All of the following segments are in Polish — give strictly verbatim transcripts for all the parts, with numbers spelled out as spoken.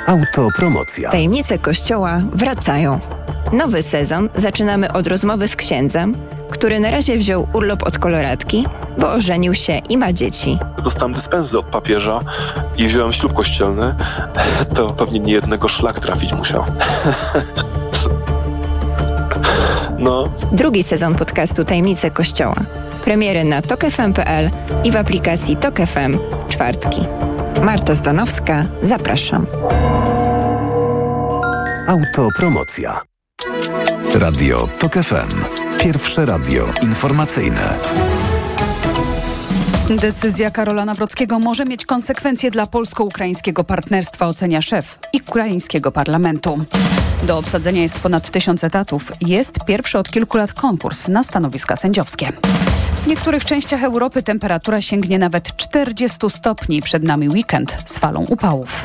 Autopromocja. Tajemnice Kościoła wracają. Nowy sezon zaczynamy od rozmowy z księdzem, który na razie wziął urlop od koloratki, bo ożenił się i ma dzieci. Dostałem dyspensy od papieża i wziąłem ślub kościelny. To pewnie nie jednego szlak trafić musiał. No. Drugi sezon podcastu Tajemnice Kościoła. Premiery na tok f m kropka p l i w aplikacji Tok F M w czwartki. Marta Zdanowska, zapraszam. Autopromocja. Radio Tok F M. Pierwsze radio informacyjne. Decyzja Karola Nawrockiego może mieć konsekwencje dla polsko-ukraińskiego partnerstwa, ocenia szef ukraińskiego parlamentu. Do obsadzenia jest ponad tysiąc etatów. Jest pierwszy od kilku lat konkurs na stanowiska sędziowskie. W niektórych częściach Europy temperatura sięgnie nawet czterdziestu stopni. Przed nami weekend z falą upałów.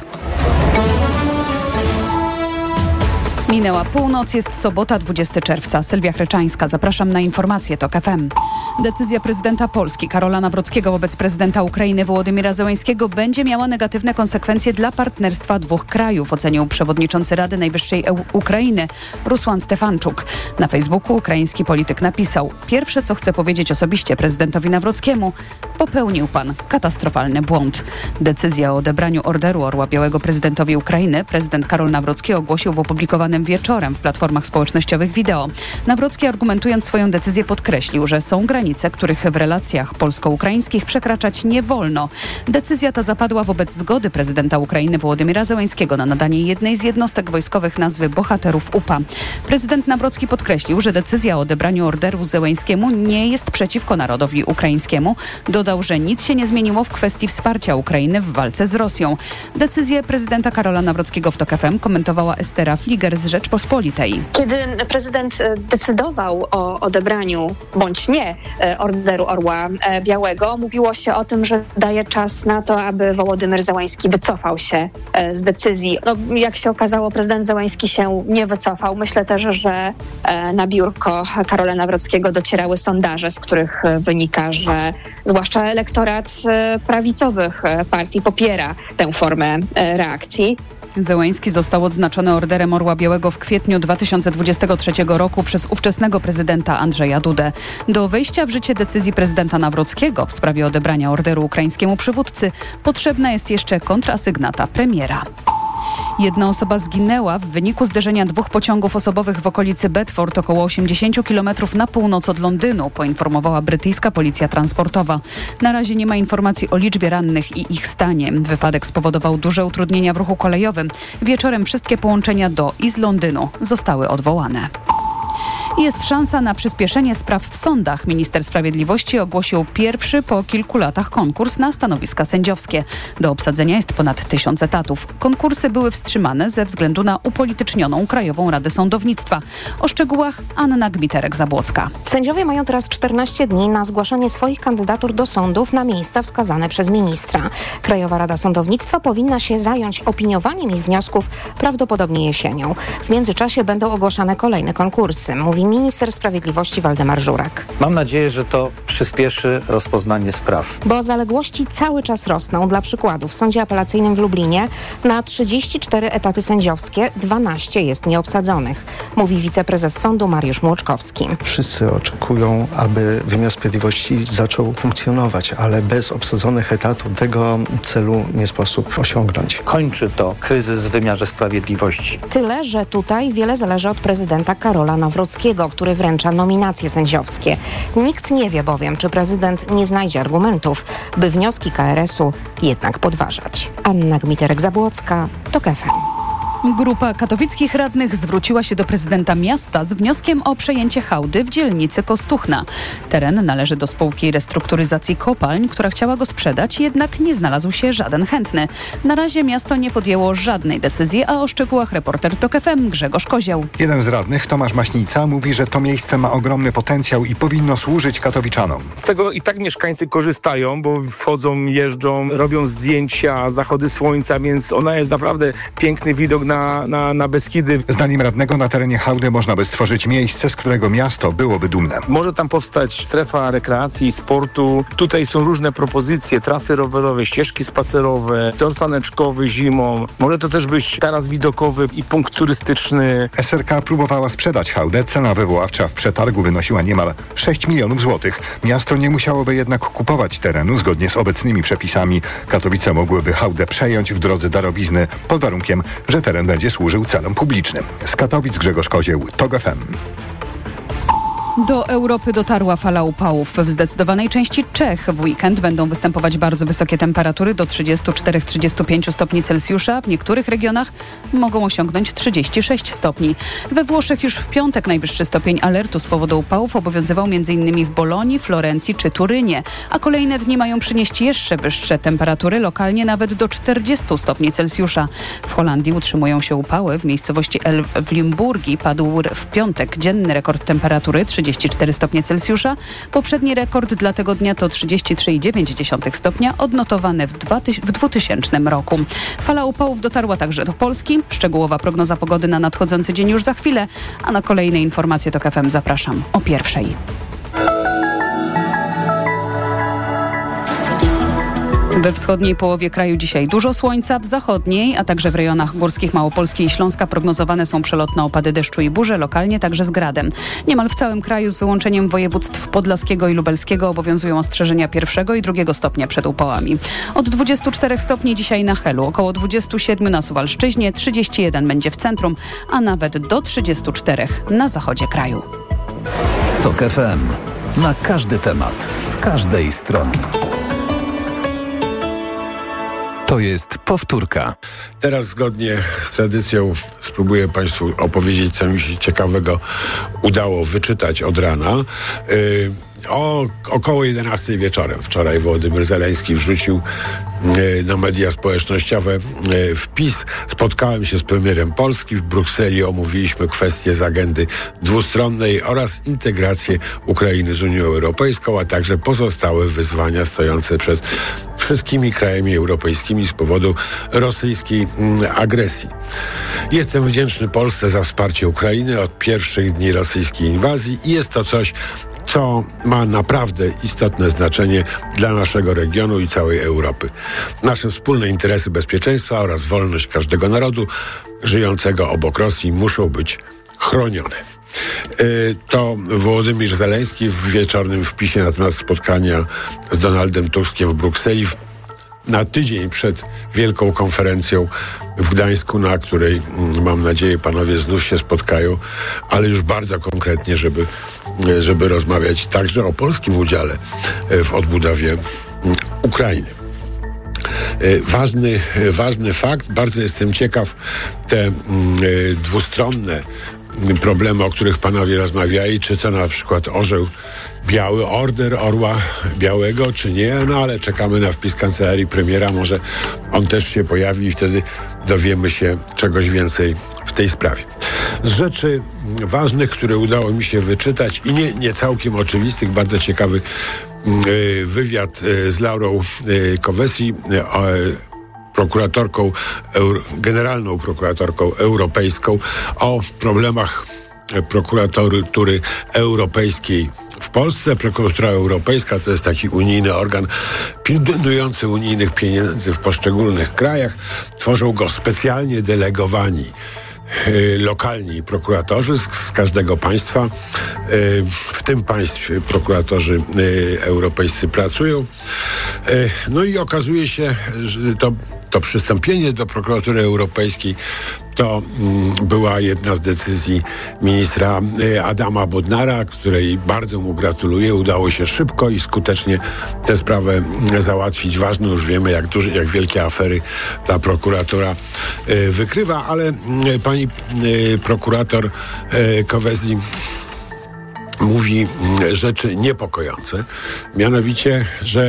Minęła północ, jest sobota, dwudziestego czerwca. Sylwia Chryczańska, zapraszam na informacje Tok F M. Decyzja prezydenta Polski Karola Nawrockiego wobec prezydenta Ukrainy Wołodymyra Zełenskiego będzie miała negatywne konsekwencje dla partnerstwa dwóch krajów, ocenił przewodniczący Rady Najwyższej Ukrainy Rusłan Stefanczuk. Na Facebooku ukraiński polityk napisał: pierwsze, co chcę powiedzieć osobiście prezydentowi Nawrockiemu, popełnił pan katastrofalny błąd. Decyzja o odebraniu Orderu Orła Białego prezydentowi Ukrainy prezydent Karol Nawrocki ogłosił w opublikowanym wieczorem w platformach społecznościowych wideo. Nawrocki, argumentując swoją decyzję, podkreślił, że są granice, których w relacjach polsko-ukraińskich przekraczać nie wolno. Decyzja ta zapadła wobec zgody prezydenta Ukrainy Wołodymyra Zełenskiego na nadanie jednej z jednostek wojskowych nazwy Bohaterów U P A. Prezydent Nawrocki podkreślił, że decyzja o odebraniu orderu Zełenskiemu nie jest przeciwko narodowi ukraińskiemu. Dodał, że nic się nie zmieniło w kwestii wsparcia Ukrainy w walce z Rosją. Decyzję prezydenta Karola Nawrockiego w Tok F M komentowała Estera Fliger z Rzeczpospolitej. Kiedy prezydent decydował o odebraniu bądź nie Orderu Orła Białego, mówiło się o tym, że daje czas na to, aby Wołodymyr Zełański wycofał się z decyzji. No, jak się okazało, prezydent Zełański się nie wycofał. Myślę też, że na biurko Karola Nawrockiego docierały sondaże, z których wynika, że zwłaszcza elektorat prawicowych partii popiera tę formę reakcji. Zełański został odznaczony Orderem Orła Białego w kwietniu dwa tysiące dwudziestego trzeciego roku przez ówczesnego prezydenta Andrzeja Dudę. Do wejścia w życie decyzji prezydenta Nawrockiego w sprawie odebrania orderu ukraińskiemu przywódcy potrzebna jest jeszcze kontrasygnata premiera. Jedna osoba zginęła w wyniku zderzenia dwóch pociągów osobowych w okolicy Bedford, około osiemdziesiąt kilometrów na północ od Londynu, poinformowała brytyjska policja transportowa. Na razie nie ma informacji o liczbie rannych i ich stanie. Wypadek spowodował duże utrudnienia w ruchu kolejowym. Wieczorem wszystkie połączenia do i z Londynu zostały odwołane. Jest szansa na przyspieszenie spraw w sądach. Minister Sprawiedliwości ogłosił pierwszy po kilku latach konkurs na stanowiska sędziowskie. Do obsadzenia jest ponad tysiąc etatów. Konkursy były wstrzymane ze względu na upolitycznioną Krajową Radę Sądownictwa. O szczegółach Anna Gmiterek-Zabłocka. Sędziowie mają teraz czternaście dni na zgłaszanie swoich kandydatur do sądów na miejsca wskazane przez ministra. Krajowa Rada Sądownictwa powinna się zająć opiniowaniem ich wniosków prawdopodobnie jesienią. W międzyczasie będą ogłaszane kolejne konkursy, mówi minister sprawiedliwości Waldemar Żurek. Mam nadzieję, że to przyspieszy rozpoznanie spraw. Bo zaległości cały czas rosną. Dla przykładu w Sądzie Apelacyjnym w Lublinie na trzydzieści cztery etaty sędziowskie dwanaście jest nieobsadzonych, mówi wiceprezes sądu Mariusz Młoczkowski. Wszyscy oczekują, aby wymiar sprawiedliwości zaczął funkcjonować, ale bez obsadzonych etatów tego celu nie sposób osiągnąć. Kończy to kryzys w wymiarze sprawiedliwości. Tyle, że tutaj wiele zależy od prezydenta Karola Nawrockiego, który wręcza nominacje sędziowskie. Nikt nie wie bowiem, czy prezydent nie znajdzie argumentów, by wnioski K R S u jednak podważać. Anna Gmiterek-Zabłocka, Tok F M. Grupa katowickich radnych zwróciła się do prezydenta miasta z wnioskiem o przejęcie hałdy w dzielnicy Kostuchna. Teren należy do spółki restrukturyzacji kopalń, która chciała go sprzedać, jednak nie znalazł się żaden chętny. Na razie miasto nie podjęło żadnej decyzji, a o szczegółach reporter Tok F M Grzegorz Kozioł. Jeden z radnych, Tomasz Maśnica, mówi, że to miejsce ma ogromny potencjał i powinno służyć katowiczanom. Z tego i tak mieszkańcy korzystają, bo wchodzą, jeżdżą, robią zdjęcia, zachody słońca, więc ona jest naprawdę piękny widok na na, na, na Beskidy. Zdaniem radnego na terenie hałdy można by stworzyć miejsce, z którego miasto byłoby dumne. Może tam powstać strefa rekreacji, sportu. Tutaj są różne propozycje, trasy rowerowe, ścieżki spacerowe, tor saneczkowy zimą. Może to też być taras widokowy i punkt turystyczny. S R K próbowała sprzedać hałdę. Cena wywoławcza w przetargu wynosiła niemal sześć milionów złotych. Miasto nie musiałoby jednak kupować terenu. Zgodnie z obecnymi przepisami Katowice mogłyby hałdę przejąć w drodze darowizny pod warunkiem, że teren będzie służył celom publicznym. Z Katowic Grzegorz Kozieł, T O G F M. Do Europy dotarła fala upałów. W zdecydowanej części Czech w weekend będą występować bardzo wysokie temperatury do trzydzieści cztery do trzydziestu pięciu stopni Celsjusza. W niektórych regionach mogą osiągnąć trzydzieści sześć stopni. We Włoszech już w piątek najwyższy stopień alertu z powodu upałów obowiązywał m.in. w Bolonii, Florencji czy Turynie, a kolejne dni mają przynieść jeszcze wyższe temperatury, lokalnie nawet do czterdziestu stopni Celsjusza. W Holandii utrzymują się upały. W miejscowości El w Limburgii padł w piątek dzienny rekord temperatury trzydzieści cztery stopnie Celsjusza. Poprzedni rekord dla tego dnia to trzydzieści trzy i dziewięć dziesiątych stopnia, odnotowane w, dwa, w dwutysięcznym roku. Fala upałów dotarła także do Polski. Szczegółowa prognoza pogody na nadchodzący dzień już za chwilę, a na kolejne informacje TOK F M zapraszam o pierwszej. We wschodniej połowie kraju dzisiaj dużo słońca, w zachodniej, a także w rejonach górskich Małopolski i Śląska prognozowane są przelotne opady deszczu i burze, lokalnie także z gradem. Niemal w całym kraju z wyłączeniem województw podlaskiego i lubelskiego obowiązują ostrzeżenia pierwszego i drugiego stopnia przed upałami. Od dwudziestu czterech stopni dzisiaj na Helu, około dwudziestu siedmiu na Suwalszczyźnie, trzydzieści jeden będzie w centrum, a nawet do trzydziestu czterech na zachodzie kraju. TOK F M. Na każdy temat, z każdej strony. To jest powtórka. Teraz zgodnie z tradycją spróbuję Państwu opowiedzieć, co mi się ciekawego udało wyczytać od rana. Yy, o około jedenastej wieczorem wczoraj Wołodymyr Zeleński wrzucił yy, na media społecznościowe yy, wpis. Spotkałem się z premierem Polski w Brukseli, omówiliśmy kwestie z agendy dwustronnej oraz integrację Ukrainy z Unią Europejską, a także pozostałe wyzwania stojące przed wszystkimi krajami europejskimi z powodu rosyjskiej mm, agresji. Jestem wdzięczny Polsce za wsparcie Ukrainy od pierwszych dni rosyjskiej inwazji i jest to coś, co ma naprawdę istotne znaczenie dla naszego regionu i całej Europy. Nasze wspólne interesy bezpieczeństwa oraz wolność każdego narodu żyjącego obok Rosji muszą być chronione. To Wołodymyr Zeleński w wieczornym wpisie na temat spotkania z Donaldem Tuskiem w Brukseli na tydzień przed wielką konferencją w Gdańsku, na której mam nadzieję panowie znów się spotkają, ale już bardzo konkretnie, żeby, żeby rozmawiać także o polskim udziale w odbudowie Ukrainy. Ważny, ważny fakt, bardzo jestem ciekaw, te dwustronne problemy, o których panowie rozmawiali, czy to na przykład orzeł biały, order Orła Białego, czy nie, no ale czekamy na wpis kancelarii premiera, może on też się pojawi i wtedy dowiemy się czegoś więcej w tej sprawie. Z rzeczy ważnych, które udało mi się wyczytać i nie, nie całkiem oczywistych, bardzo ciekawy yy, wywiad yy, z Laurą yy, Kövesi, yy, prokuratorką, euro, generalną prokuratorką europejską, o problemach prokuratury europejskiej w Polsce. Prokuratura Europejska to jest taki unijny organ pilnujący unijnych pieniędzy w poszczególnych krajach. Tworzą go specjalnie delegowani lokalni prokuratorzy z, z każdego państwa. W tym państwie prokuratorzy europejscy pracują. No i okazuje się, że to, to przystąpienie do prokuratury europejskiej to mm, była jedna z decyzji ministra y, Adama Bodnara, której bardzo mu gratuluję. Udało się szybko i skutecznie tę sprawę y, załatwić. Ważne, już wiemy, jak duże, jak wielkie afery ta prokuratura y, wykrywa, ale y, pani y, prokurator y, Kövesi mówi y, rzeczy niepokojące. Mianowicie, że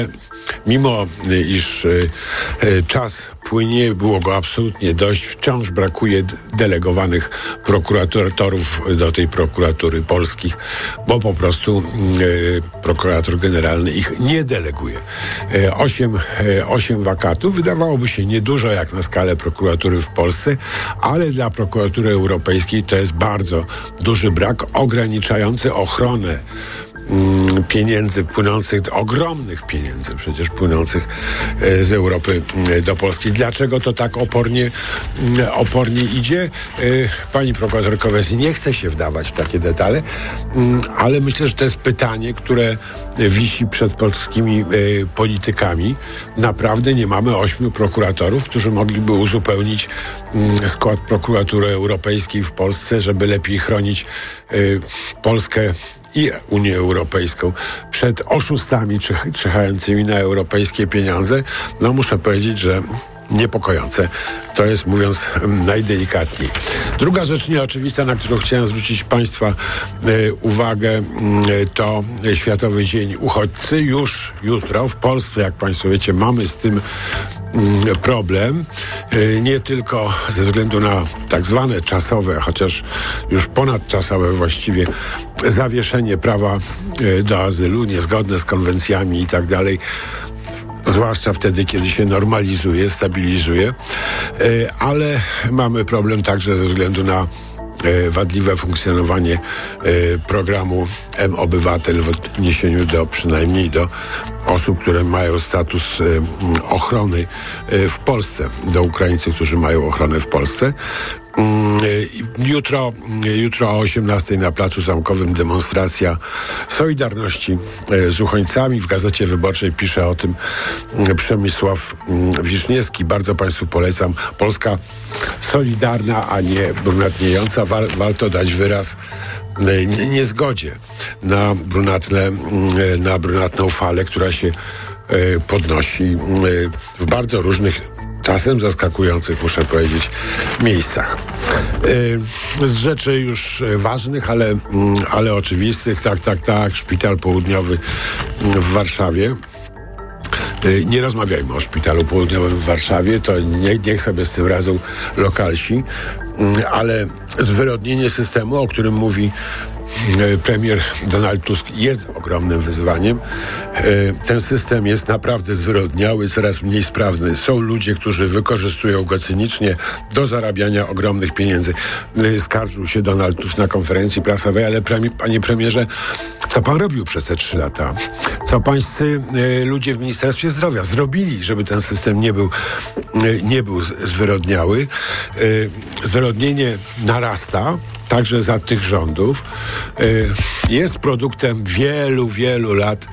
mimo iż czas płynie, było go absolutnie dość, wciąż brakuje delegowanych prokuratorów do tej prokuratury polskich, bo po prostu e, prokurator generalny ich nie deleguje. E, osiem, e, osiem wakatów wydawałoby się niedużo jak na skalę prokuratury w Polsce, ale dla prokuratury europejskiej to jest bardzo duży brak, ograniczający ochronę pieniędzy płynących, ogromnych pieniędzy przecież płynących z Europy do Polski. Dlaczego to tak opornie, opornie idzie? Pani prokurator Kowes nie chce się wdawać w takie detale, ale myślę, że to jest pytanie, które wisi przed polskimi politykami. Naprawdę nie mamy ośmiu prokuratorów, którzy mogliby uzupełnić skład prokuratury europejskiej w Polsce, żeby lepiej chronić Polskę i Unię Europejską przed oszustami czyhającymi na europejskie pieniądze. No muszę powiedzieć, że niepokojące. To jest, mówiąc najdelikatniej. Druga rzecz nieoczywista, na którą chciałem zwrócić Państwa y, uwagę, y, to Światowy Dzień Uchodźcy. Już jutro w Polsce, jak Państwo wiecie, mamy z tym y, problem. Y, nie tylko ze względu na tak zwane czasowe, chociaż już ponadczasowe właściwie zawieszenie prawa y, do azylu, niezgodne z konwencjami i tak dalej, zwłaszcza wtedy, kiedy się normalizuje, stabilizuje, ale mamy problem także ze względu na wadliwe funkcjonowanie programu M-Obywatel w odniesieniu do, przynajmniej do osób, które mają status ochrony w Polsce, do Ukraińców, którzy mają ochronę w Polsce. Jutro, jutro o osiemnastej na Placu Zamkowym demonstracja Solidarności z uchodźcami. W Gazecie Wyborczej pisze o tym Przemysław Wiszniewski. Bardzo Państwu polecam. Polska solidarna, a nie brunatniejąca. War, warto dać wyraz niezgodzie na brunatne, na brunatną falę, która się podnosi w bardzo różnych, czasem zaskakujących, muszę powiedzieć, miejscach. Z rzeczy już ważnych, ale, ale oczywistych, tak, tak, tak, Szpital Południowy w Warszawie. Nie rozmawiajmy o Szpitalu Południowym w Warszawie, to nie, niech sobie z tym radzą lokalsi, ale zwyrodnienie systemu, o którym mówi premier Donald Tusk, jest ogromnym wyzwaniem. Ten system jest naprawdę zwyrodniały, coraz mniej sprawny. Są ludzie, którzy wykorzystują go cynicznie do zarabiania ogromnych pieniędzy. Skarżył się Donald Tusk na konferencji prasowej, ale premier, panie premierze, co pan robił przez te trzy lata? Co pańscy ludzie w Ministerstwie Zdrowia zrobili, żeby ten system nie był, nie był zwyrodniały? Zwyrodnienie narasta, także za tych rządów, jest produktem wielu, wielu lat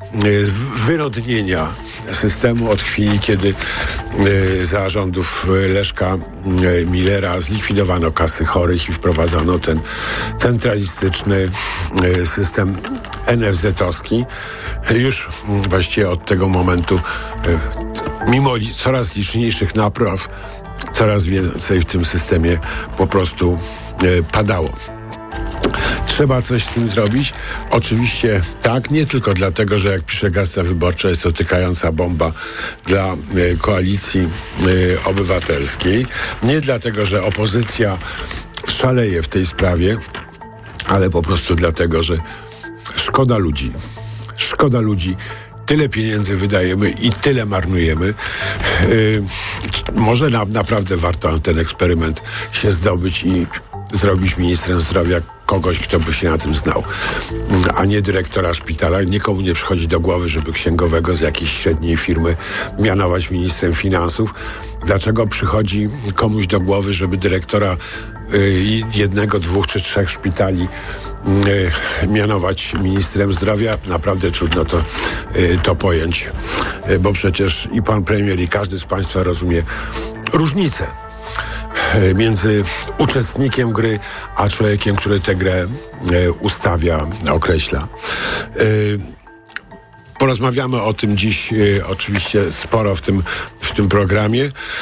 wyrodnienia systemu od chwili, kiedy za rządów Leszka Millera zlikwidowano kasy chorych i wprowadzono ten centralistyczny system en ef zet-owski. Już właściwie od tego momentu, mimo coraz liczniejszych napraw, coraz więcej w tym systemie po prostu padało. Trzeba coś z tym zrobić? Oczywiście tak, nie tylko dlatego, że jak pisze Gazeta Wyborcza, jest to tykająca bomba dla e, Koalicji e, Obywatelskiej. Nie dlatego, że opozycja szaleje w tej sprawie, ale po prostu dlatego, że szkoda ludzi. Szkoda ludzi. Tyle pieniędzy wydajemy i tyle marnujemy. Yy, może na, naprawdę warto ten eksperyment się zdobyć i zrobić ministrem zdrowia kogoś, kto by się na tym znał, a nie dyrektora szpitala. Nikomu nie przychodzi do głowy, żeby księgowego z jakiejś średniej firmy mianować ministrem finansów. Dlaczego przychodzi komuś do głowy, żeby dyrektora y, jednego, dwóch czy trzech szpitali y, mianować ministrem zdrowia? Naprawdę trudno to, y, to pojąć, y, bo przecież i pan premier, i każdy z państwa rozumie różnicę między uczestnikiem gry, a człowiekiem, który tę grę e, ustawia, określa. E, porozmawiamy o tym dziś e, oczywiście sporo w tym, w tym programie.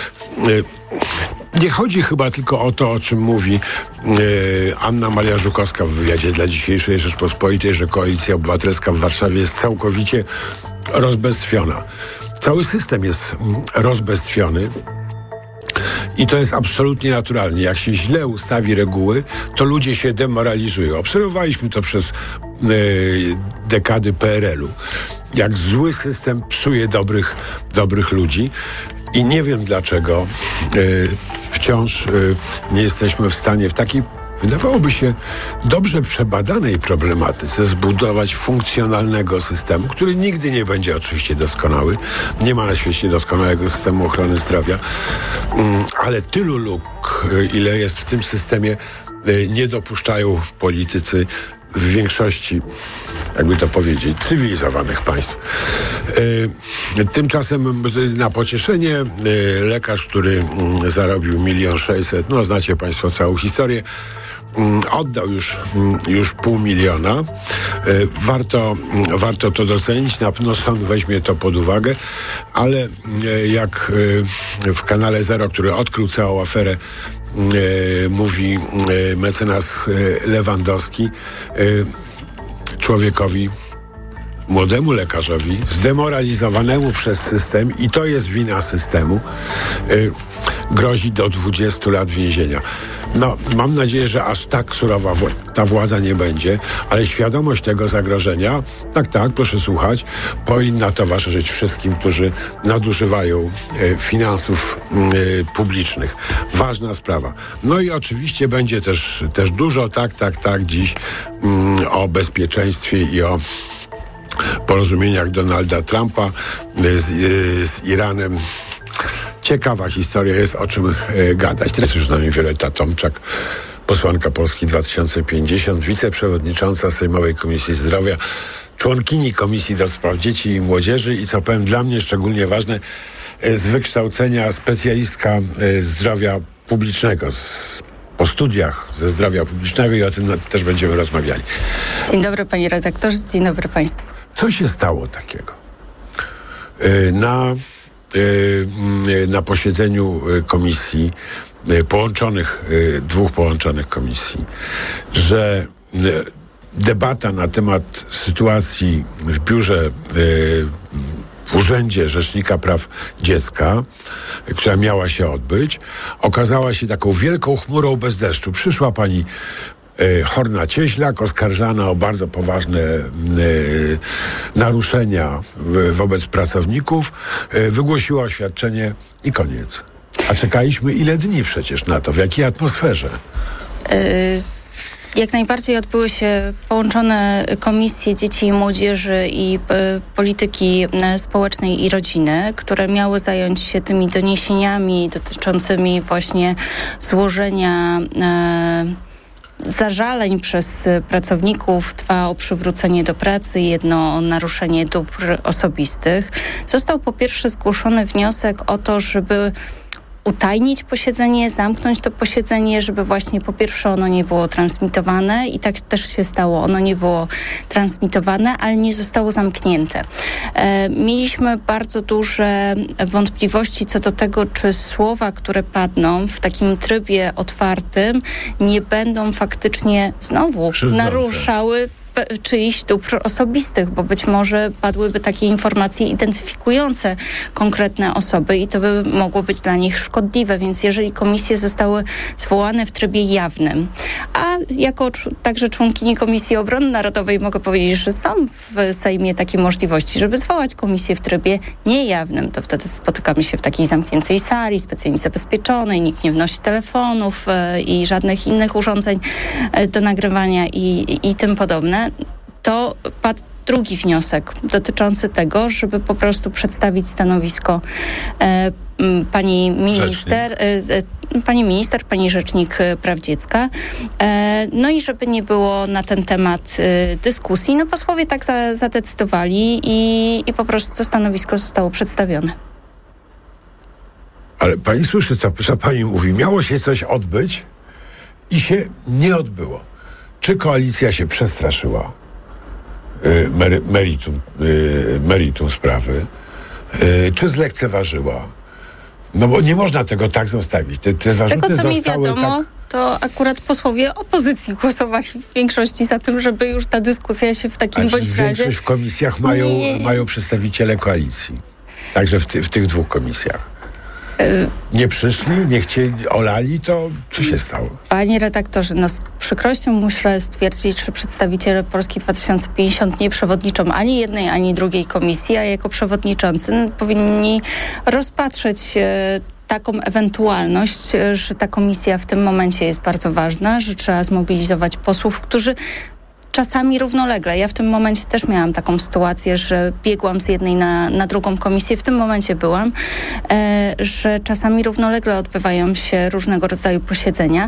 E, nie chodzi chyba tylko o to, o czym mówi e, Anna Maria Żukowska w wywiadzie dla dzisiejszej Rzeczpospolitej, że Koalicja Obywatelska w Warszawie jest całkowicie rozbestwiona. Cały system jest rozbestwiony. I to jest absolutnie naturalne. Jak się źle ustawi reguły, to ludzie się demoralizują. Obserwowaliśmy to przez yy, dekady P R L u. Jak zły system psuje dobrych, dobrych ludzi. I nie wiem dlaczego yy, wciąż yy, nie jesteśmy w stanie w takiej, wydawałoby się, dobrze przebadanej problematyce zbudować funkcjonalnego systemu, który nigdy nie będzie oczywiście doskonały. Nie ma na świecie doskonałego systemu ochrony zdrowia, ale tylu luk, ile jest w tym systemie, nie dopuszczają politycy w większości, jakby to powiedzieć, cywilizowanych państw. Yy, tymczasem na pocieszenie yy, lekarz, który yy, zarobił milion sześćset, no znacie państwo całą historię, yy, oddał już, yy, już pół miliona. Yy, warto, yy, warto to docenić, na pewno sąd weźmie to pod uwagę, ale yy, jak yy, w kanale Zero, który odkrył całą aferę, Yy, mówi yy, mecenas yy, Lewandowski, yy, człowiekowi, młodemu lekarzowi, zdemoralizowanemu przez system, i to jest wina systemu, yy, grozi do dwudziestu lat więzienia. No, mam nadzieję, że aż tak surowa wła- ta władza nie będzie, ale świadomość tego zagrożenia, tak, tak, proszę słuchać, powinna towarzyszyć wszystkim, którzy nadużywają e, finansów e, publicznych. Ważna sprawa. No i oczywiście będzie też, też dużo, tak, tak, tak, dziś mm, o bezpieczeństwie i o porozumieniach Donalda Trumpa z, z Iranem. Ciekawa historia, jest o czym e, gadać. Teraz już z nami Wioletta Tomczak, posłanka Polski dwa tysiące pięćdziesiąt, wiceprzewodnicząca Sejmowej Komisji Zdrowia, członkini Komisji do Spraw Dzieci i Młodzieży i, co powiem, dla mnie szczególnie ważne, e, z wykształcenia specjalistka e, zdrowia publicznego, z, po studiach ze zdrowia publicznego, i o tym też będziemy rozmawiali. Dzień dobry, panie redaktorze, dzień dobry państwu. Co się stało takiego? E, na na posiedzeniu komisji, połączonych, dwóch połączonych komisji, że debata na temat sytuacji w biurze, w Urzędzie Rzecznika Praw Dziecka, która miała się odbyć, okazała się taką wielką chmurą bez deszczu. Przyszła pani Horna-Cieślak, oskarżana o bardzo poważne e, naruszenia w, wobec pracowników, e, wygłosiła oświadczenie i koniec. A czekaliśmy ile dni przecież na to, w jakiej atmosferze? Jak najbardziej odbyły się połączone Komisje Dzieci i Młodzieży i y, Polityki Społecznej i Rodziny, które miały zająć się tymi doniesieniami dotyczącymi właśnie złożenia y, zażaleń przez pracowników, dwa o przywrócenie do pracy, jedno o naruszenie dóbr osobistych. Został po pierwsze zgłoszony wniosek o to, żeby utajnić posiedzenie, zamknąć to posiedzenie, żeby właśnie po pierwsze ono nie było transmitowane, i tak też się stało. Ono nie było transmitowane, ale nie zostało zamknięte. E, mieliśmy bardzo duże wątpliwości co do tego, czy słowa, które padną w takim trybie otwartym, nie będą faktycznie znowu krzywdzące, naruszały czyichś dóbr osobistych, bo być może padłyby takie informacje identyfikujące konkretne osoby i to by mogło być dla nich szkodliwe, więc jeżeli komisje zostały zwołane w trybie jawnym, a jako także członkini Komisji Obrony Narodowej mogę powiedzieć, że są w Sejmie takie możliwości, żeby zwołać komisję w trybie niejawnym, to wtedy spotykamy się w takiej zamkniętej sali, specjalnie zabezpieczonej, nikt nie wnosi telefonów e, i żadnych innych urządzeń e, do nagrywania i, i tym podobne. To padł drugi wniosek dotyczący tego, żeby po prostu przedstawić stanowisko e, pani minister, e, e, pani minister, pani rzecznik praw dziecka. E, no i żeby nie było na ten temat e, dyskusji, no posłowie tak za, zadecydowali i, i po prostu to stanowisko zostało przedstawione. Ale pani słyszy, co, co pani mówi. Miało się coś odbyć i się nie odbyło. Czy koalicja się przestraszyła y, mery, meritum, y, meritum sprawy, y, czy zlekceważyła? No bo nie można tego tak zostawić. Te, te zarzuty tego, co mi zostały wiadomo, tak... to akurat posłowie opozycji głosowali w większości za tym, żeby już ta dyskusja się w takim bądź razie... Większość w komisjach mają, nie, nie. mają przedstawiciele koalicji. Także w, ty, w tych dwóch komisjach. Nie przyszli, nie chcieli, olali, to co się stało? Panie redaktorze, no z przykrością muszę stwierdzić, że przedstawiciele Polski dwa tysiące pięćdziesiąt nie przewodniczą ani jednej, ani drugiej komisji, a jako przewodniczący no, powinni rozpatrzeć e, taką ewentualność, że ta komisja w tym momencie jest bardzo ważna, że trzeba zmobilizować posłów, którzy czasami równolegle. Ja w tym momencie też miałam taką sytuację, że biegłam z jednej na, na drugą komisję. W tym momencie byłam, e, że czasami równolegle odbywają się różnego rodzaju posiedzenia.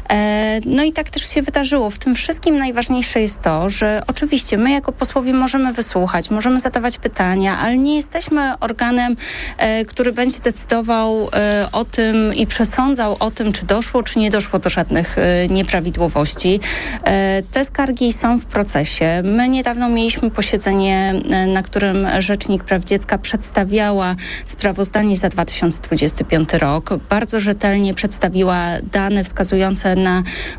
E, no i tak też się wydarzyło. W tym wszystkim najważniejsze jest to, że oczywiście my jako posłowie możemy wysłuchać, możemy zadawać pytania, ale nie jesteśmy organem, e, który będzie decydował e, o tym i przesądzał o tym, czy doszło, czy nie doszło do żadnych e, nieprawidłowości. E, te skargi są w procesie. My niedawno mieliśmy posiedzenie, na którym Rzecznik Praw Dziecka przedstawiała sprawozdanie za dwa tysiące dwudziesty piąty rok. Bardzo rzetelnie przedstawiła dane wskazujące na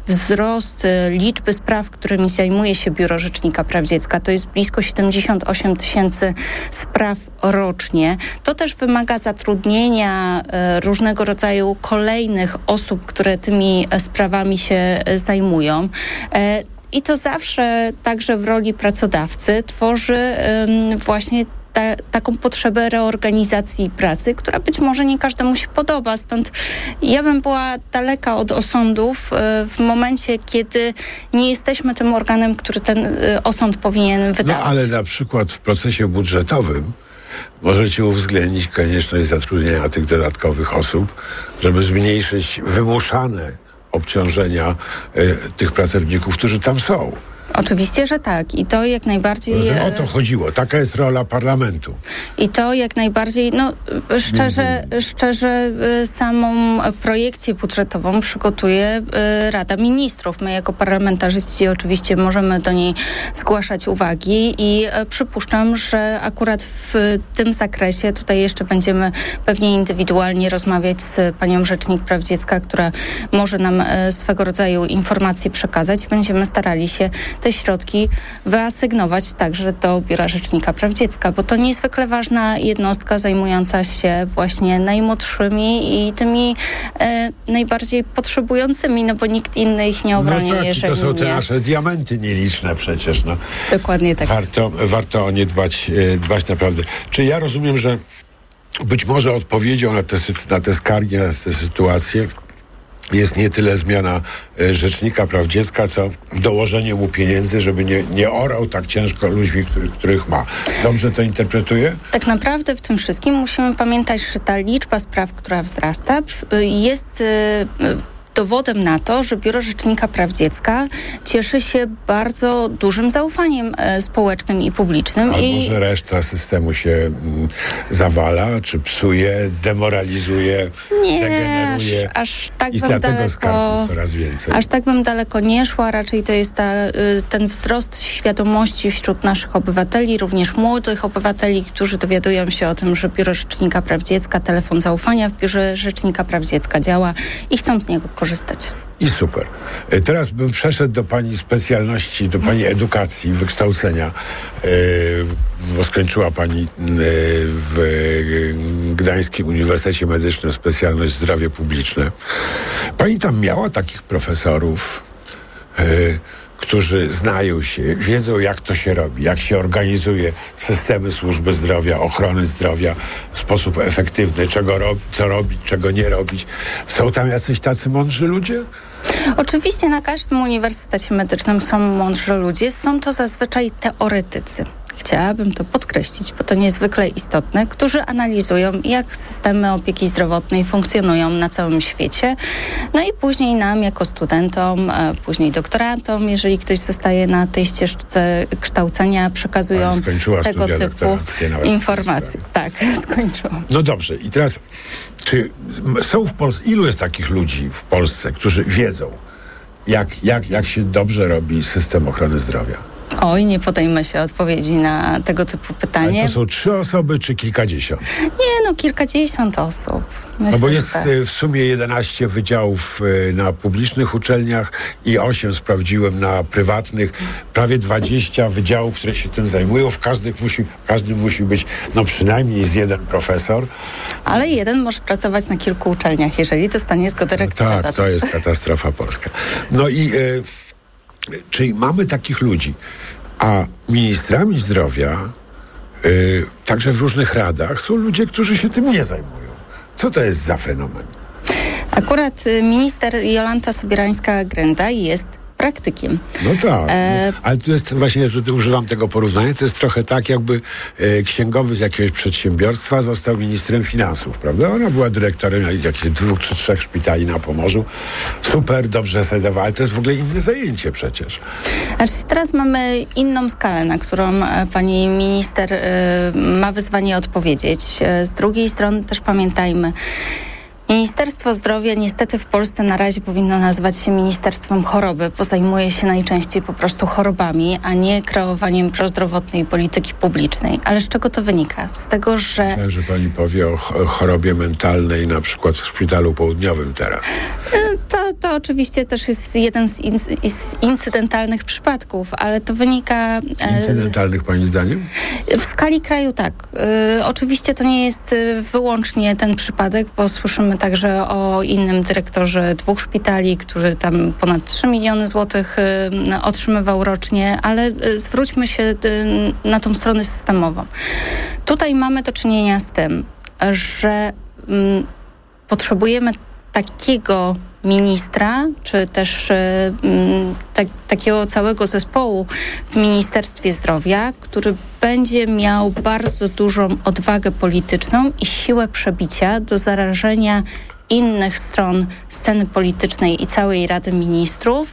wzrost liczby spraw, którymi zajmuje się Biuro Rzecznika Praw Dziecka. To jest blisko siedemdziesiąt osiem tysięcy spraw rocznie. To też wymaga zatrudnienia e, różnego rodzaju kolejnych osób, które tymi sprawami się zajmują. E, I to zawsze także w roli pracodawcy tworzy um, właśnie ta, taką potrzebę reorganizacji pracy, która być może nie każdemu się podoba. Stąd ja bym była daleka od osądów y, w momencie, kiedy nie jesteśmy tym organem, który ten y, osąd powinien wydawać. No ale na przykład w procesie budżetowym możecie uwzględnić konieczność zatrudnienia tych dodatkowych osób, żeby zmniejszyć wymuszane obciążenia y, tych pracowników, którzy tam są. Oczywiście, że tak. I to jak najbardziej... O to chodziło. Taka jest rola parlamentu. I to jak najbardziej, no szczerze, szczerze samą projekcję budżetową przygotuje Rada Ministrów. My jako parlamentarzyści oczywiście możemy do niej zgłaszać uwagi i przypuszczam, że akurat w tym zakresie tutaj jeszcze będziemy pewnie indywidualnie rozmawiać z panią Rzecznik Praw Dziecka, która może nam swego rodzaju informacje przekazać. Będziemy starali się te środki wyasygnować także do Biura Rzecznika Praw Dziecka, bo to niezwykle ważna jednostka zajmująca się właśnie najmłodszymi i tymi e, najbardziej potrzebującymi, no bo nikt inny ich nie obroni. No tak, jeżeli to są te nie. nasze diamenty nieliczne przecież. No. Dokładnie tak. Warto, warto o nie dbać, dbać naprawdę. Czy ja rozumiem, że być może odpowiedzią na te, na te skargi, na te sytuacje jest nie tyle zmiana e, Rzecznika Praw Dziecka, co dołożenie mu pieniędzy, żeby nie, nie orał tak ciężko ludźmi, który, których ma. Dobrze to interpretuję? Tak naprawdę w tym wszystkim musimy pamiętać, że ta liczba spraw, która wzrasta, jest e, dowodem na to, że Biuro Rzecznika Praw Dziecka cieszy się bardzo dużym zaufaniem e, społecznym i publicznym. Albo I... że reszta systemu się mm, zawala, czy psuje, demoralizuje, nie, degeneruje. Aż, aż tak i bym dlatego daleko, skarg jest coraz więcej. Aż tak bym daleko nie szła. Raczej to jest ta, y, ten wzrost świadomości wśród naszych obywateli, również młodych obywateli, którzy dowiadują się o tym, że Biuro Rzecznika Praw Dziecka, telefon zaufania w Biurze Rzecznika Praw Dziecka działa i chcą z niego korzystać. I super. Teraz bym przeszedł do pani specjalności, do pani edukacji, wykształcenia, yy, bo skończyła pani yy, w Gdańskim Uniwersytecie Medycznym specjalność zdrowie publiczne. Pani tam miała takich profesorów, yy, którzy znają się, wiedzą jak to się robi, jak się organizuje systemy służby zdrowia, ochrony zdrowia w sposób efektywny, czego robić, co robić, czego nie robić. Są tam jacyś tacy mądrzy ludzie? Oczywiście na każdym uniwersytecie medycznym są mądrzy ludzie, są to zazwyczaj teoretycy. Chciałabym to podkreślić, bo to niezwykle istotne, którzy analizują, jak systemy opieki zdrowotnej funkcjonują na całym świecie. No i później nam, jako studentom, później doktorantom, jeżeli ktoś zostaje na tej ścieżce kształcenia, przekazują tego typu informacje. Tak, skończyłam. No dobrze, i teraz, czy są w Polsce, ilu jest takich ludzi w Polsce, którzy wiedzą, jak, jak, jak się dobrze robi system ochrony zdrowia? Oj, nie podejmę się odpowiedzi na tego typu pytanie. Ale to są trzy osoby czy kilkadziesiąt? Nie, no kilkadziesiąt osób. Myślę, no bo jest tak. w sumie jedenaście wydziałów na publicznych uczelniach i osiem sprawdziłem na prywatnych. Prawie dwadzieścia wydziałów, które się tym zajmują. W każdym musi, w każdym musi być no przynajmniej jest jeden profesor. Ale jeden może pracować na kilku uczelniach, jeżeli dostanie zgodę rektora. No tak, to jest katastrofa polska. No i e, czyli mamy takich ludzi, a ministrami zdrowia e, także w różnych radach są ludzie, którzy się tym nie zajmują. Co to jest za fenomen? Akurat minister Jolanta Sobierańska-Grenda jest praktykiem. No tak, e... no, ale to jest właśnie, że używam tego porównania, to jest trochę tak, jakby e, księgowy z jakiegoś przedsiębiorstwa został ministrem finansów, prawda? Ona była dyrektorem jakichś dwóch czy trzech szpitali na Pomorzu. Super, dobrze sobie dawała, ale to jest w ogóle inne zajęcie przecież. Znaczy, teraz mamy inną skalę, na którą pani minister y, ma wyzwanie odpowiedzieć. Z drugiej strony też pamiętajmy, Ministerstwo Zdrowia niestety w Polsce na razie powinno nazywać się Ministerstwem Choroby, bo zajmuje się najczęściej po prostu chorobami, a nie kreowaniem prozdrowotnej polityki publicznej. Ale z czego to wynika? Z tego, że... Myślałem, że pani powie o chorobie mentalnej na przykład w Szpitalu Południowym teraz. To, to oczywiście też jest jeden z, in, z incydentalnych przypadków, ale to wynika... Incydentalnych pani zdaniem? W skali kraju tak. Y, oczywiście to nie jest wyłącznie ten przypadek, bo słyszymy także o innym dyrektorze dwóch szpitali, który tam ponad trzy miliony złotych y, otrzymywał rocznie, ale y, zwróćmy się y, na tą stronę systemową. Tutaj mamy do czynienia z tym, że y, potrzebujemy takiego ministra, czy też y, tak, takiego całego zespołu w Ministerstwie Zdrowia, który będzie miał bardzo dużą odwagę polityczną i siłę przebicia do zarażenia innych stron sceny politycznej i całej Rady Ministrów,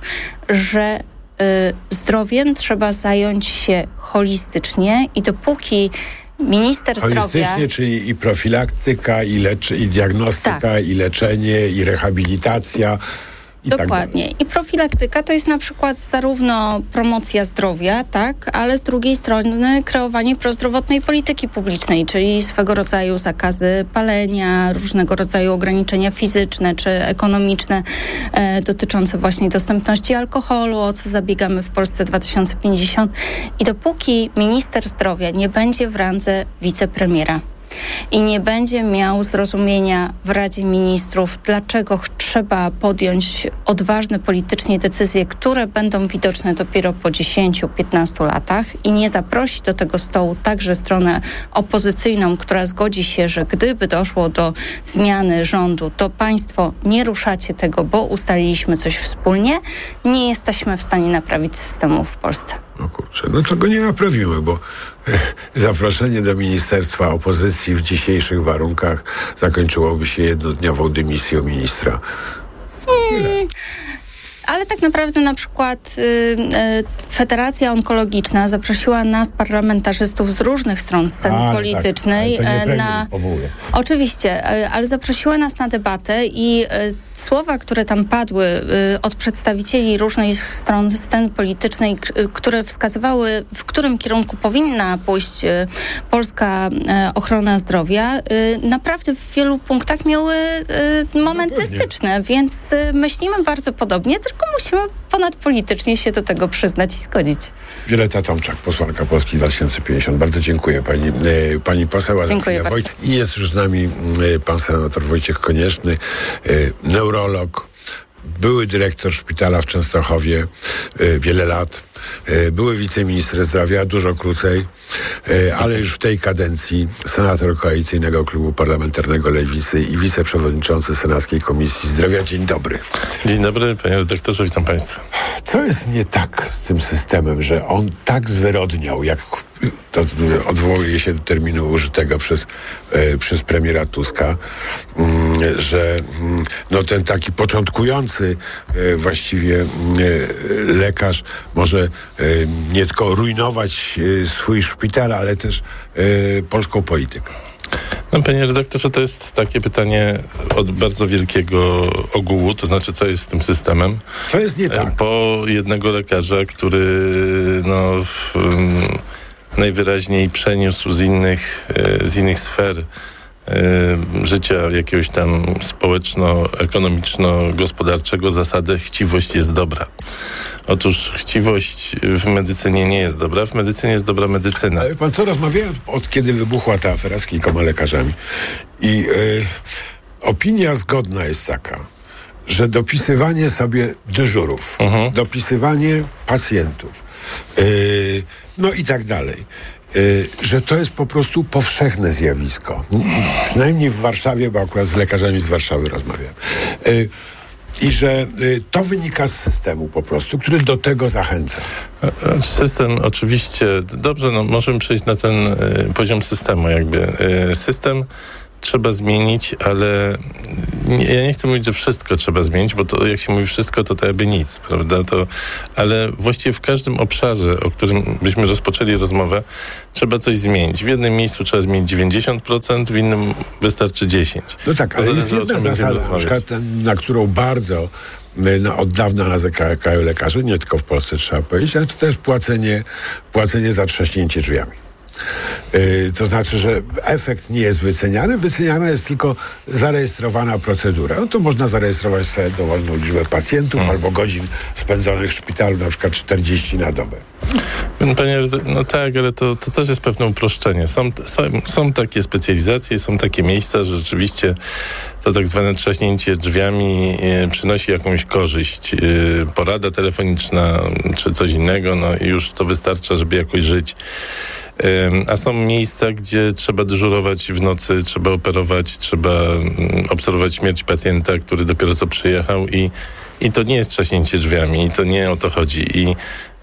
że y, zdrowiem trzeba zająć się holistycznie i dopóki minister zdrowia... Holistycznie, czyli i profilaktyka, i, leczy, i diagnostyka, tak. i leczenie, i rehabilitacja. I Dokładnie. Tak I profilaktyka to jest na przykład zarówno promocja zdrowia, tak, ale z drugiej strony kreowanie prozdrowotnej polityki publicznej, czyli swego rodzaju zakazy palenia, różnego rodzaju ograniczenia fizyczne czy ekonomiczne e, dotyczące właśnie dostępności alkoholu, o co zabiegamy w Polsce dwa tysiące pięćdziesiąt. I dopóki minister zdrowia nie będzie w randze wicepremiera i nie będzie miał zrozumienia w Radzie Ministrów, dlaczego trzeba podjąć odważne politycznie decyzje, które będą widoczne dopiero po dziesięciu piętnastu latach i nie zaprosi do tego stołu także stronę opozycyjną, która zgodzi się, że gdyby doszło do zmiany rządu, to państwo nie ruszacie tego, bo ustaliliśmy coś wspólnie, nie jesteśmy w stanie naprawić systemu w Polsce. No kurczę, no czego nie naprawimy, bo zaproszenie do ministerstwa opozycji w dzisiejszych warunkach zakończyłoby się jednodniową dymisją ministra. Hmm. Ale tak naprawdę na przykład y, y, Federacja Onkologiczna zaprosiła nas, parlamentarzystów z różnych stron sceny ale politycznej tak, ale to nie na... powóle. Oczywiście, y, ale zaprosiła nas na debatę i y, słowa, które tam padły y, od przedstawicieli różnych stron sceny politycznej, k- które wskazywały, w którym kierunku powinna pójść y, polska y, ochrona zdrowia, y, naprawdę w wielu punktach miały y, momenty No styczne, więc y, myślimy bardzo podobnie, tylko musimy ponadpolitycznie się do tego przyznać i zgodzić. Wioletta Tomczak, posłanka Polski dwa tysiące pięćdziesiąt. Bardzo dziękuję pani, e, pani poseł. Dziękuję bardzo. Wojt- I jest już z nami e, pan senator Wojciech Konieczny, e, neurolog, były dyrektor szpitala w Częstochowie e, wiele lat, e, były wiceminister zdrowia, dużo krócej, e, ale już w tej kadencji senator Koalicyjnego Klubu Parlamentarnego Lewicy i wiceprzewodniczący Senackiej Komisji Zdrowia. Dzień dobry. Dzień dobry, panie redaktorze, witam państwa. Co jest nie tak z tym systemem, że on tak zwyrodniał, jak to odwołuje się do terminu użytego przez, e, przez premiera Tuska, mm, że mm, no ten taki początkujący e, właściwie e, lekarz może e, nie tylko rujnować e, swój szpital, ale też e, polską politykę. No, panie redaktorze, to jest takie pytanie od bardzo wielkiego ogółu, to znaczy, co jest z tym systemem. Co jest nie tak? Po jednego lekarza, który no, w, um, najwyraźniej przeniósł z innych, z innych sfer życia jakiegoś tam społeczno-ekonomiczno-gospodarczego zasadę chciwość jest dobra. Otóż chciwość w medycynie nie jest dobra. W medycynie jest dobra medycyna. Ale pan co, rozmawiałem od kiedy wybuchła ta afera z kilkoma lekarzami i yy, opinia zgodna jest taka, że dopisywanie sobie dyżurów, mhm. dopisywanie pacjentów, yy, no i tak dalej, Yy, że to jest po prostu powszechne zjawisko. Przynajmniej w Warszawie, bo akurat z lekarzami z Warszawy rozmawiam. Yy, I że y, to wynika z systemu po prostu, który do tego zachęca. System oczywiście, dobrze, no możemy przejść na ten y, poziom systemu jakby. Y, system trzeba zmienić, ale nie, ja nie chcę mówić, że wszystko trzeba zmienić, bo to jak się mówi wszystko, to to jakby nic, prawda? To, ale właściwie w każdym obszarze, o którym byśmy rozpoczęli rozmowę, trzeba coś zmienić. W jednym miejscu trzeba zmienić dziewięćdziesiąt procent, w innym wystarczy dziesięć procent. No tak, ale to jest jedna zasada, na, przykład, na którą bardzo no, od dawna narzekają lekarze, nie tylko w Polsce trzeba powiedzieć, ale to też płacenie, płacenie za trzaśnięcie drzwiami. Yy, to znaczy, że efekt nie jest wyceniany, wyceniana jest tylko zarejestrowana procedura. No to można zarejestrować sobie dowolną liczbę pacjentów hmm. albo godzin spędzonych w szpitalu, na przykład czterdzieści na dobę. Panie, no tak, ale to, to też jest pewne uproszczenie. Są, są, są takie specjalizacje, są takie miejsca, że rzeczywiście to tak zwane trzaśnięcie drzwiami e, przynosi jakąś korzyść. E, porada telefoniczna czy coś innego, no i już to wystarcza, żeby jakoś żyć. A są miejsca, gdzie trzeba dyżurować w nocy, trzeba operować, trzeba obserwować śmierć pacjenta, który dopiero co przyjechał i, i to nie jest trzaśnięcie drzwiami i to nie o to chodzi. I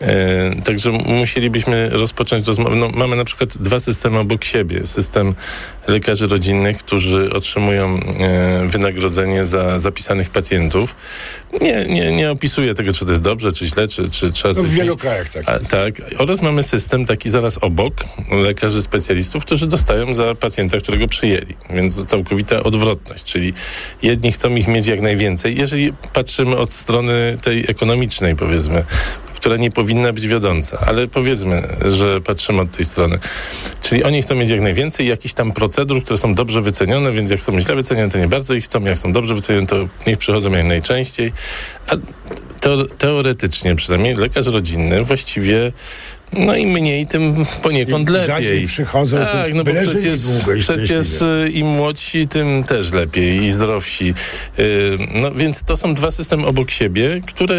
e, także musielibyśmy rozpocząć rozmowę. No, mamy na przykład dwa systemy obok siebie. System lekarzy rodzinnych, którzy otrzymują e, wynagrodzenie za zapisanych pacjentów. Nie, nie, nie opisuję tego, czy to jest dobrze, czy źle, czy, czy trzeba no coś... W wielu krajach tak jest. A, tak. Oraz mamy system taki zaraz obok, lekarzy specjalistów, którzy dostają za pacjenta, którego przyjęli. Więc całkowita odwrotność. Czyli jedni chcą ich mieć jak najwięcej. Jeżeli patrzymy od strony tej ekonomicznej, powiedzmy, która nie powinna być wiodąca, ale powiedzmy, że patrzymy od tej strony. Czyli oni chcą mieć jak najwięcej jakichś tam procedur, które są dobrze wycenione, więc jak są źle wycenione, to nie bardzo ich chcą, jak są dobrze wycenione, to niech przychodzą jak najczęściej. A teore- teoretycznie przynajmniej lekarz rodzinny właściwie no i mniej, tym poniekąd Im lepiej. Przychodzą, tak, tym no bo byle przecież, długo i przecież im młodsi, tym też lepiej i zdrowsi. Yy, no więc to są dwa systemy obok siebie, które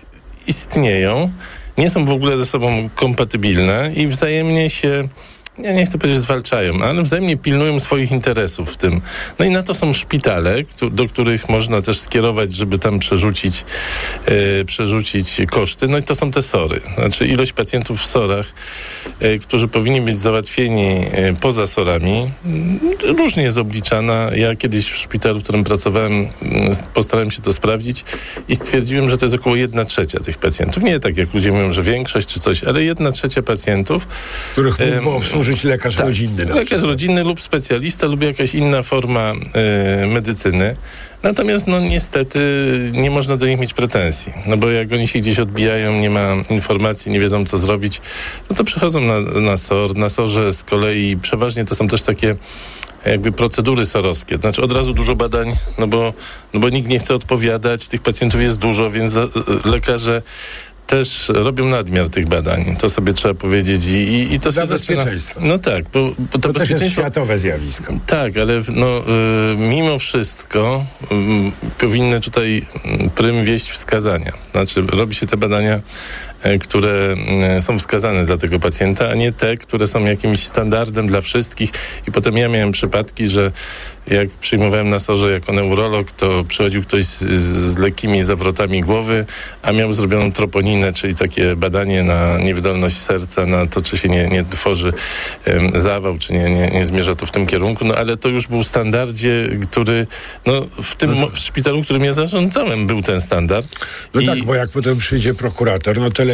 istnieją, nie są w ogóle ze sobą kompatybilne i wzajemnie się, ja nie chcę powiedzieć, zwalczają, ale wzajemnie pilnują swoich interesów w tym. No i na to są szpitale, do których można też skierować, żeby tam przerzucić, e, przerzucić koszty. No i to są te sory. Znaczy ilość pacjentów w sorach, e, którzy powinni być załatwieni e, poza sorami, m, różnie jest obliczana. Ja kiedyś w szpitalu, w którym pracowałem, m, postarałem się to sprawdzić i stwierdziłem, że to jest około jedna trzecia tych pacjentów. Nie tak jak ludzie mówią, że większość czy coś, ale jedna trzecia pacjentów, których mógłby obsłużyć lekarz tak, rodzinny. Lekarz rodzinny lub specjalista lub jakaś inna forma y, medycyny. Natomiast no niestety nie można do nich mieć pretensji. No bo jak oni się gdzieś odbijają, nie ma informacji, nie wiedzą co zrobić, no to przychodzą na, na S O R. Na S O R-ze z kolei przeważnie to są też takie jakby procedury sorowskie. Znaczy od razu dużo badań, no bo, no bo nikt nie chce odpowiadać, tych pacjentów jest dużo, więc za, lekarze też robią nadmiar tych badań. To sobie trzeba powiedzieć i, i, i to Dla się bezpieczeństwa. Zaczyna. No tak, bo, bo to, to też bezpieczeństwo... jest światowe zjawisko. Tak, ale no, y, mimo wszystko y, powinny tutaj prym wieść wskazania. Znaczy robi się te badania, y, które y, są wskazane dla tego pacjenta, a nie te, które są jakimś standardem dla wszystkich. I potem ja miałem przypadki, że jak przyjmowałem na S O R-ze jako neurolog, to przychodził ktoś z, z lekkimi zawrotami głowy, a miał zrobioną troponinę, czyli takie badanie na niewydolność serca, na to, czy się nie, nie tworzy um, zawał, czy nie, nie, nie zmierza to w tym kierunku. No ale to już był w standardzie, który, no w tym no to... w szpitalu, którym ja zarządzałem, był ten standard. No I... tak, bo jak potem przyjdzie prokurator, no to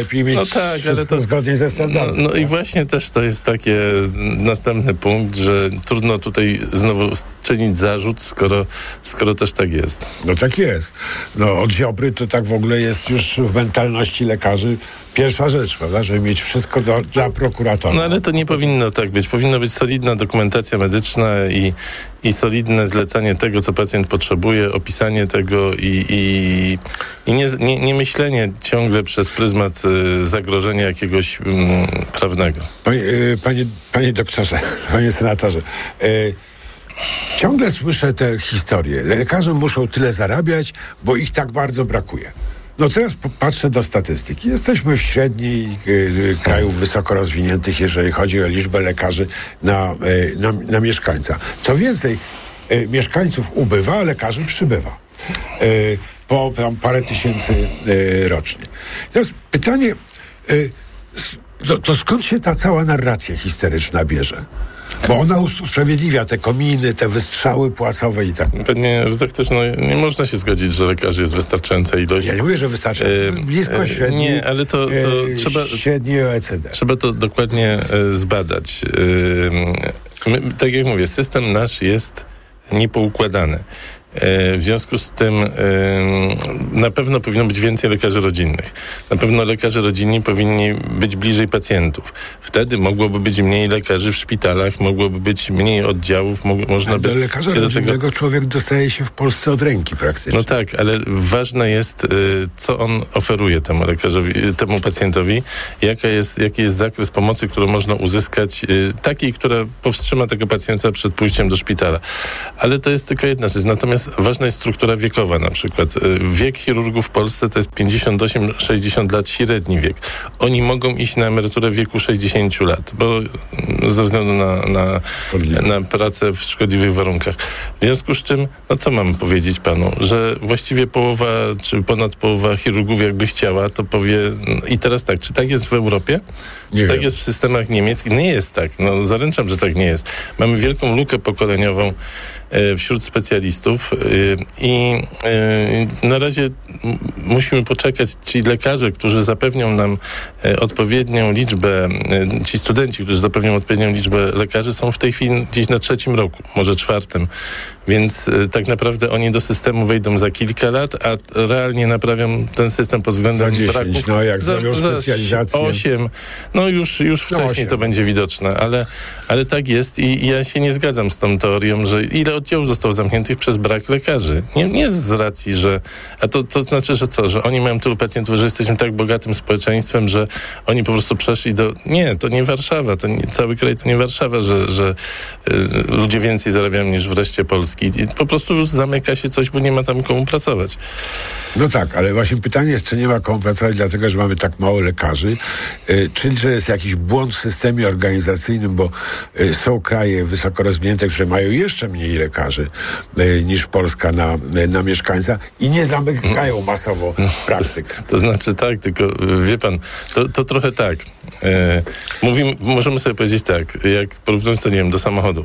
lepiej mieć no tak, wszystko ale to, zgodnie ze standardem. No, no i właśnie też to jest taki następny punkt, że trudno tutaj znowu czynić zarzut, skoro, skoro też tak jest. No tak jest. No od Ziobry to tak w ogóle jest już w mentalności lekarzy pierwsza rzecz, prawda, żeby mieć wszystko do, dla prokuratora. No ale to nie powinno tak być. Powinna być solidna dokumentacja medyczna i, i solidne zlecanie tego, co pacjent potrzebuje, opisanie tego i, i, i nie, nie, nie myślenie ciągle przez pryzmat y, zagrożenia jakiegoś y, prawnego. Panie, y, panie, panie doktorze, panie senatorze, y, ciągle słyszę te historie. Lekarze muszą tyle zarabiać, bo ich tak bardzo brakuje. No teraz patrzę do statystyki. Jesteśmy w średniej y, krajów wysoko rozwiniętych, jeżeli chodzi o liczbę lekarzy na, y, na, na mieszkańca. Co więcej, y, mieszkańców ubywa, a lekarzy przybywa. Y, po tam parę tysięcy y, rocznie. Teraz pytanie, y, to, to skąd się ta cała narracja histeryczna bierze? Bo ona usprawiedliwia te kominy, te wystrzały płacowe i tak. Panie redaktorze, no nie można się zgodzić, że lekarzy jest wystarczająca ilość. Ja nie mówię, że wystarczająca. Blisko średniej. Nie, ale to, to e, trzeba... Średniej O E C D. Trzeba to dokładnie e, zbadać. E, my, tak jak mówię, system nasz jest niepoukładany. W związku z tym na pewno powinno być więcej lekarzy rodzinnych. Na pewno lekarze rodzinni powinni być bliżej pacjentów. Wtedy mogłoby być mniej lekarzy w szpitalach, mogłoby być mniej oddziałów. Mo- można ale by do lekarza rodzinnego tego... człowiek dostaje się w Polsce od ręki praktycznie. No tak, ale ważne jest, co on oferuje temu lekarzowi, temu pacjentowi, jaka jest, jaki jest zakres pomocy, którą można uzyskać, takiej, która powstrzyma tego pacjenta przed pójściem do szpitala. Ale to jest tylko jedna rzecz. Natomiast ważna jest struktura wiekowa na przykład. Wiek chirurgów w Polsce to jest pięćdziesiąt osiem do sześćdziesięciu lat, średni wiek. Oni mogą iść na emeryturę w wieku sześćdziesięciu lat, bo ze względu na, na, na pracę w szkodliwych warunkach. W związku z czym, no co mam powiedzieć panu, że właściwie połowa, czy ponad połowa chirurgów jakby chciała, to powie, i teraz tak, czy tak jest w Europie? Nie czy wiem. tak jest w systemach niemieckich? Nie jest tak. No zaręczam, że tak nie jest. Mamy wielką lukę pokoleniową e, wśród specjalistów e, i e, na razie m, musimy poczekać. Ci lekarze, którzy zapewnią nam e, odpowiednią liczbę, e, ci studenci, którzy zapewnią odpowiednią liczbę lekarzy, są w tej chwili gdzieś na trzecim roku, może czwartym. Więc e, tak naprawdę oni do systemu wejdą za kilka lat, a realnie naprawią ten system pod względem za dziesięć, braku. no jak za, zrobią specjalizację. osiem, no już, już wcześniej no to będzie widoczne, ale, ale tak jest i, i ja się nie zgadzam z tą teorią, że ile oddziałów zostało zamkniętych przez brak lekarzy. Nie, nie z racji, że... A to, to znaczy, że co? Że oni mają tylu pacjentów, że jesteśmy tak bogatym społeczeństwem, że oni po prostu przeszli do... Nie, to nie Warszawa, to nie, cały kraj to nie Warszawa, że, że y, ludzie więcej zarabiają niż w reszcie Polski. I po prostu już zamyka się coś, bo nie ma tam komu pracować. No tak, ale właśnie pytanie jest, czy nie ma komu pracować, dlatego, że mamy tak mało lekarzy, y, czy że jest jakiś błąd w systemie organizacyjnym, bo y, są kraje wysoko rozwinięte, które mają jeszcze mniej lekarzy y, niż Polska na, y, na mieszkańca i nie zamykają masowo praktyk. To, to znaczy tak, tylko wie pan, to, to trochę tak. E, mówimy, możemy sobie powiedzieć tak, jak porównując to, nie wiem, do samochodu.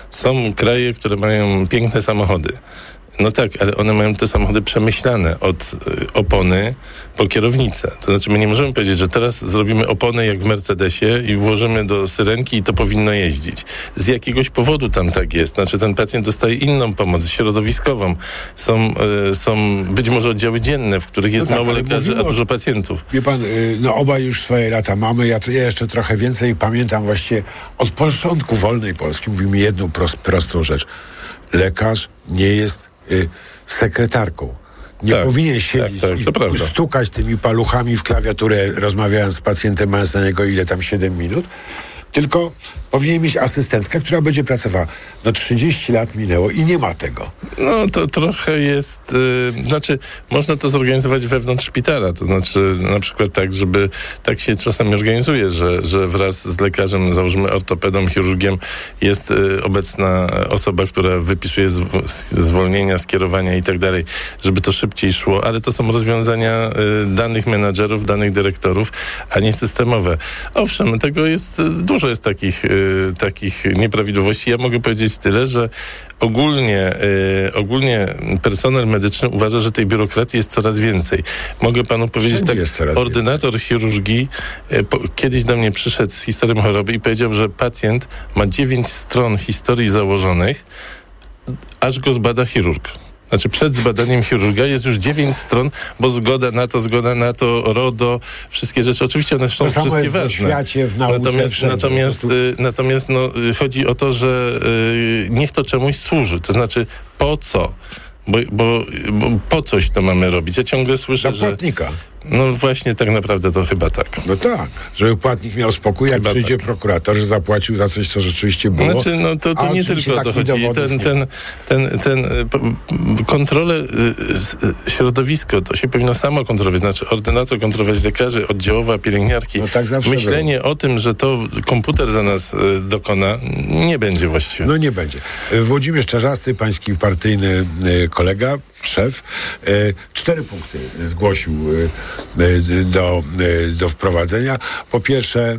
Są kraje, które mają piękne samochody. No tak, ale one mają te samochody przemyślane od y, opony po kierownicę. To znaczy my nie możemy powiedzieć, że teraz zrobimy oponę jak w Mercedesie i włożymy do syrenki i to powinno jeździć. Z jakiegoś powodu tam tak jest. Znaczy ten pacjent dostaje inną pomoc, środowiskową. Są, y, są być może oddziały dzienne, w których jest no tak, mało lekarzy, a dużo pacjentów. Wie pan, y, no obaj już swoje lata mamy. Ja, ja jeszcze trochę więcej pamiętam właściwie od początku wolnej Polski. Mówimy jedną prost, prostą rzecz. Lekarz nie jest y, sekretarką. Nie tak, powinien siedzieć tak, tak, i stukać tymi paluchami w klawiaturę, rozmawiając z pacjentem, mając na niego ile tam siedem minut, tylko powinien mieć asystentkę, która będzie pracowała. No trzydzieści lat minęło i nie ma tego. No to trochę jest, yy, znaczy można to zorganizować wewnątrz szpitala, to znaczy na przykład tak, żeby, tak się czasami organizuje, że, że wraz z lekarzem, załóżmy ortopedą, chirurgiem jest yy, obecna osoba, która wypisuje zw- zwolnienia, skierowania i tak dalej, żeby to szybciej szło, ale to są rozwiązania yy, danych menadżerów, danych dyrektorów, a nie systemowe. Owszem, tego jest dużo dużo jest takich, y, takich nieprawidłowości. Ja mogę powiedzieć tyle, że ogólnie, y, ogólnie personel medyczny uważa, że tej biurokracji jest coraz więcej. Mogę panu powiedzieć Wszędzie tak, jest coraz ordynator chirurgii y, po, kiedyś do mnie przyszedł z historią choroby i powiedział, że pacjent ma dziewięć stron historii założonych, aż go zbada chirurg. Znaczy przed zbadaniem chirurga jest już dziewięć stron, bo zgoda na to, zgoda na to, RODO, wszystkie rzeczy. Oczywiście one są to samo wszystkie jest ważne. w świecie, w nauce, natomiast wszędzie. natomiast, Po prostu... y, natomiast no, y, chodzi o to, że y, niech to czemuś służy. To znaczy po co? Bo, bo, bo po coś to mamy robić. Ja ciągle słyszę, Dla płatnika. że... No właśnie tak naprawdę to chyba tak. No tak, żeby płatnik miał spokój, jak Chyba przyjdzie tak. prokurator, że zapłacił za coś, co rzeczywiście było. Znaczy, no to, to nie tylko o to chodzi. Ten, ten, ten, ten kontrolę, środowisko, to się powinno samo kontrolować. Znaczy ordynator kontrolować lekarzy, oddziałowa, pielęgniarki. No tak zawsze Myślenie było. o tym, że to komputer za nas dokona, nie będzie właściwie. No nie będzie. Włodzimierz Czarzasty, pański partyjny kolega, szef, cztery punkty zgłosił do, do wprowadzenia. Po pierwsze,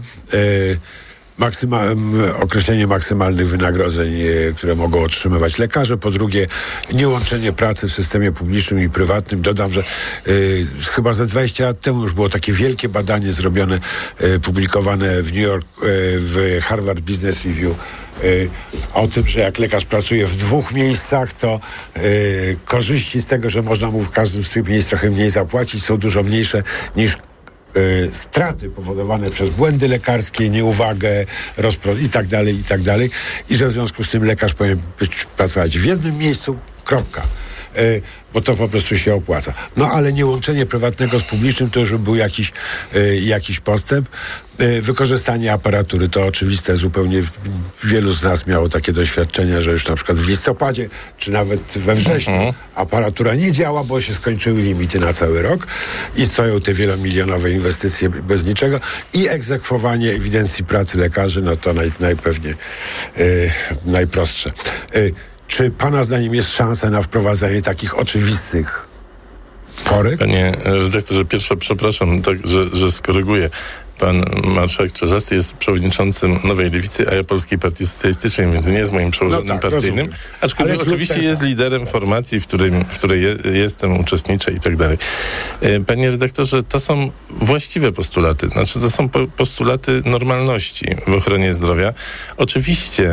Maksyma, określenie maksymalnych wynagrodzeń, które mogą otrzymywać lekarze. Po drugie, niełączenie pracy w systemie publicznym i prywatnym. Dodam, że y, chyba ze dwadzieścia lat temu już było takie wielkie badanie zrobione, y, publikowane w New York, y, w Harvard Business Review, y, o tym, że jak lekarz pracuje w dwóch miejscach, to y, korzyści z tego, że można mu w każdym z tych miejsc trochę mniej zapłacić, są dużo mniejsze niż Y, straty powodowane przez błędy lekarskie, nieuwagę, rozpro- i tak dalej, i tak dalej. I że w związku z tym lekarz powinien być, pracować w jednym miejscu, kropka. Y, bo to po prostu się opłaca. No ale nie łączenie prywatnego z publicznym to już był jakiś, y, jakiś postęp. Y, wykorzystanie aparatury to oczywiste zupełnie. Wielu z nas miało takie doświadczenia, że już na przykład w listopadzie, czy nawet we wrześniu mhm. aparatura nie działa, bo się skończyły limity na cały rok i stoją te wielomilionowe inwestycje bez niczego i egzekwowanie ewidencji pracy lekarzy, no to naj, najpewniej y, najprostsze. Y, Czy pana zdaniem jest szansa na wprowadzenie takich oczywistych korekt? Panie redaktorze, pierwsze przepraszam, tak, że, że skoryguję. Pan marszałek Czarzasty jest przewodniczącym Nowej Lewicy, a ja Polskiej Partii Socjalistycznej, więc nie jest moim przełożonym no tak, partyjnym. rozumiem. Aczkolwiek Ale oczywiście jest liderem formacji, w, którym, w której je, jestem, uczestniczę i tak dalej. Panie redaktorze, to są właściwe postulaty. Znaczy, to są po, postulaty normalności w ochronie zdrowia. Oczywiście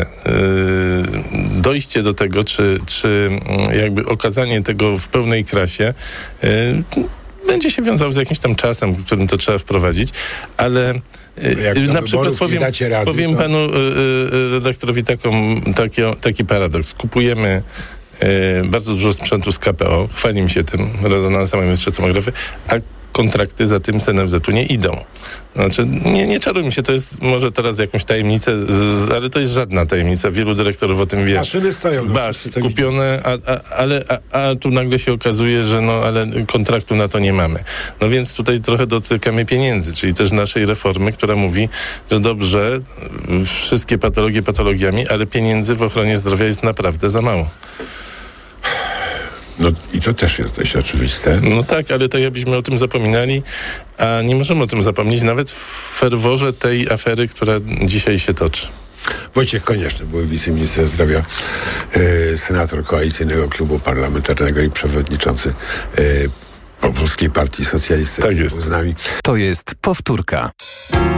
yy, dojście do tego, czy, czy jakby okazanie tego w pełnej krasie yy, będzie się wiązało z jakimś tam czasem, w którym to trzeba wprowadzić, ale y, na przykład powiem, rady, powiem to... panu y, y, redaktorowi taką, taki, taki paradoks. Kupujemy y, bardzo dużo sprzętu z K P O, chwalimy się tym, rezonansa magnetycznej tomografy, a kontrakty za tym z N F Z-u nie idą. Znaczy, nie, nie czarujmy się, to jest może teraz jakąś tajemnicę, z, ale to jest żadna tajemnica. Wielu dyrektorów o tym wie. Maszyny stoją. No, Bach, kupione, a, a, ale, a, a tu nagle się okazuje, że no, ale kontraktu na to nie mamy. No więc tutaj trochę dotykamy pieniędzy, czyli też naszej reformy, która mówi, że dobrze, wszystkie patologie patologiami, ale pieniędzy w ochronie zdrowia jest naprawdę za mało. No i to też jest dość oczywiste. No tak, ale tak jakbyśmy o tym zapominali, a nie możemy o tym zapomnieć nawet w ferworze tej afery, która dzisiaj się toczy. Wojciech Konieczny, były wiceminister zdrowia, e, senator Koalicyjnego Klubu Parlamentarnego i przewodniczący e, Polskiej Partii Socjalistycznej. Tak jest. Z nami. To jest powtórka.